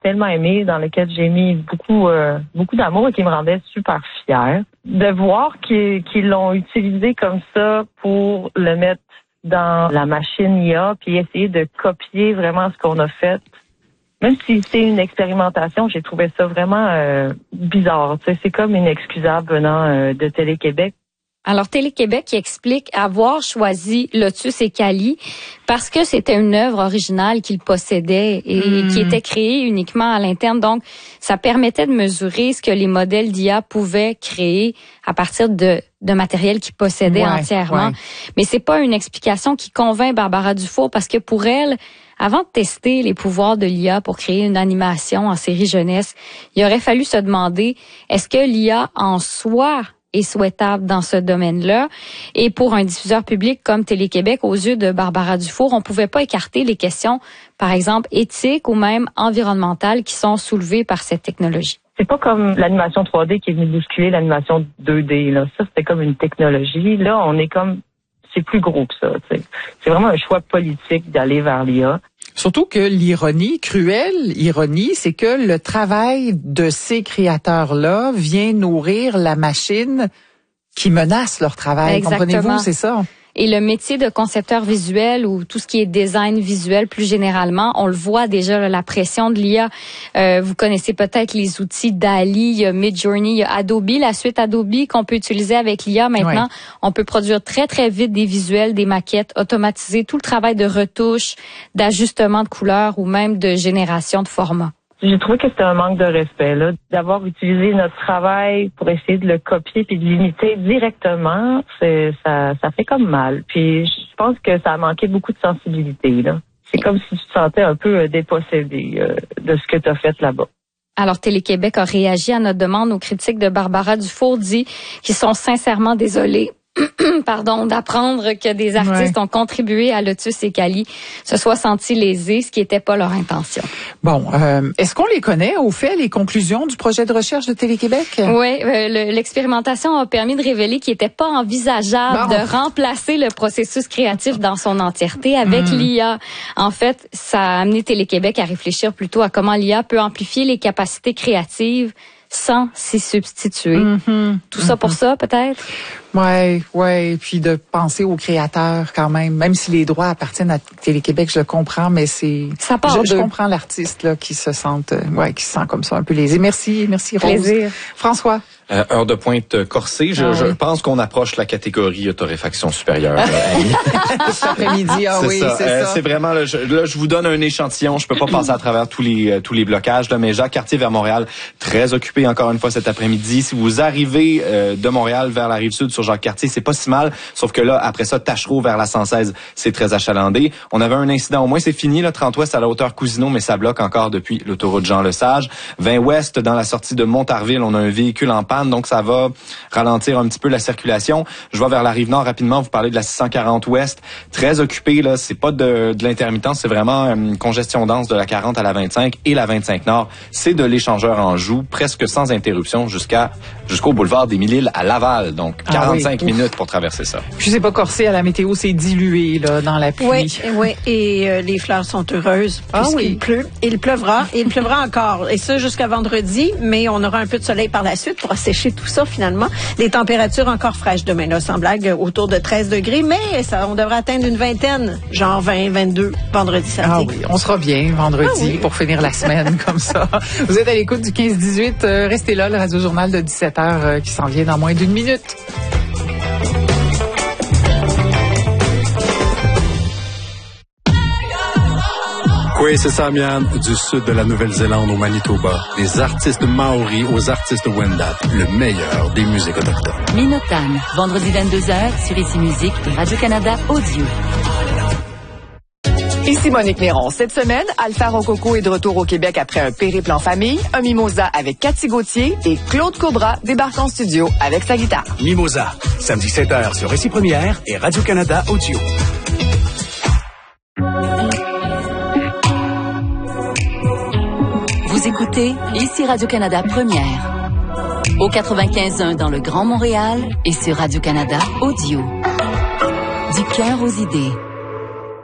tellement aimé, dans lequel j'ai mis beaucoup d'amour et qui me rendait super fière. De voir qu'ils l'ont utilisé comme ça pour le mettre dans la machine IA puis essayer de copier vraiment ce qu'on a fait. Même si c'est une expérimentation, j'ai trouvé ça vraiment bizarre. Tu sais, c'est comme inexcusable venant de Télé-Québec. Alors, Télé-Québec qui explique avoir choisi Lotus et Cali parce que c'était une œuvre originale qu'ils possédaient et qui était créée uniquement à l'interne. Donc, ça permettait de mesurer ce que les modèles d'IA pouvaient créer à partir de matériel qu'ils possédaient entièrement. Ouais. Mais c'est pas une explication qui convainc Barbara Dufour parce que pour elle, avant de tester les pouvoirs de l'IA pour créer une animation en série jeunesse, il aurait fallu se demander est-ce que l'IA en soi est souhaitable dans ce domaine-là. Et pour un diffuseur public comme Télé-Québec, aux yeux de Barbara Dufour, on pouvait pas écarter les questions, par exemple, éthiques ou même environnementales qui sont soulevées par cette technologie. C'est pas comme l'animation 3D qui est venue bousculer l'animation 2D. Là. Ça, c'était comme une technologie. Là, on est comme... C'est plus gros que ça. T'sais. C'est vraiment un choix politique d'aller vers l'IA. Surtout que l'ironie, cruelle ironie, c'est que le travail de ces créateurs-là vient nourrir la machine qui menace leur travail. Exactement. Comprenez-vous, c'est ça? Et le métier de concepteur visuel ou tout ce qui est design visuel plus généralement, on le voit déjà, là, la pression de l'IA. Vous connaissez peut-être les outils DALL-E, il y a Midjourney, il y a Adobe, la suite Adobe qu'on peut utiliser avec l'IA. Maintenant, on peut produire très, très vite des visuels, des maquettes, automatiser tout le travail de retouche, d'ajustement de couleurs ou même de génération de format. J'ai trouvé que c'était un manque de respect, là, d'avoir utilisé notre travail pour essayer de le copier puis de l'imiter directement. Ça fait comme mal. Puis je pense que ça a manqué beaucoup de sensibilité, là. C'est comme si tu te sentais un peu dépossédé de ce que tu as fait là-bas. Alors, Télé-Québec a réagi à notre demande aux critiques de Barbara Dufour, dit qu'ils sont sincèrement désolés d'apprendre que des artistes ont contribué à Lotus et Cali se soient sentis lésés, ce qui n'était pas leur intention. Bon, est-ce qu'on les connaît, au fait, les conclusions du projet de recherche de Télé-Québec? Oui, l'expérimentation a permis de révéler qu'il n'était pas envisageable de remplacer le processus créatif dans son entièreté avec l'IA. En fait, ça a amené Télé-Québec à réfléchir plutôt à comment l'IA peut amplifier les capacités créatives sans s'y substituer. Tout ça pour ça, peut-être? Ouais, puis de penser aux créateurs quand même si les droits appartiennent à Télé-Québec, je le comprends, mais c'est ça part je comprends l'artiste là qui se sent comme ça un peu lésé. Merci Rose. Plaisir. François. Heure de pointe corsée, je pense qu'on approche la catégorie torréfaction supérieure. Cet après-midi, c'est ça. C'est vraiment là, je vous donne un échantillon, je peux pas passer à travers tous les blocages là, mais Jacques-Cartier vers Montréal, très occupé encore une fois cet après-midi. Si vous arrivez de Montréal vers la rive sud sur Jacques-Cartier, c'est pas si mal, sauf que là après ça Tachereau vers la 116, c'est très achalandé. On avait un incident, au moins c'est fini là, 30 ouest à la hauteur Cousineau, mais ça bloque encore depuis l'autoroute Jean-Lesage. 20 ouest dans la sortie de Montarville, on a un véhicule en panne, donc ça va ralentir un petit peu la circulation. Je vais vers la Rive-Nord rapidement, vous parlez de la 640 ouest, très occupé là, c'est pas de l'intermittence, c'est vraiment une congestion dense de la 40 à la 25 et la 25 Nord, c'est de l'échangeur Anjou, presque sans interruption jusqu'au boulevard des Mille-Îles à Laval, donc 45 minutes pour traverser ça. Je sais pas, corsé à la météo, c'est dilué là dans la pluie. Oui, et les fleurs sont heureuses puisqu'il pleut. Il pleuvra encore, et ça jusqu'à vendredi, mais on aura un peu de soleil par la suite pour assécher tout ça finalement. Les températures encore fraîches demain, là, sans blague, autour de 13 degrés, mais on devrait atteindre une vingtaine, genre 20, 22 vendredi, samedi. Oui, on sera bien vendredi pour finir la semaine comme ça. Vous êtes à l'écoute du 15-18, restez là, le Radio-Journal de 17h qui s'en vient dans moins d'une minute. Oui, c'est Samian, du sud de la Nouvelle-Zélande au Manitoba. Des artistes maoris aux artistes Wendat, le meilleur des musiques autochtones. Minotan, vendredi 22h sur Ici Musique et Radio-Canada Audio. Ici Monique Néron. Cette semaine, Alpha Rococo est de retour au Québec après un périple en famille, un mimosa avec Cathy Gauthier et Claude Cobra débarque en studio avec sa guitare. Mimosa, samedi 7h sur Ici Première et Radio-Canada Audio. Vous écoutez Ici Radio-Canada Première. Au 95.1 dans le Grand Montréal et sur Radio-Canada Audio. Du cœur aux idées.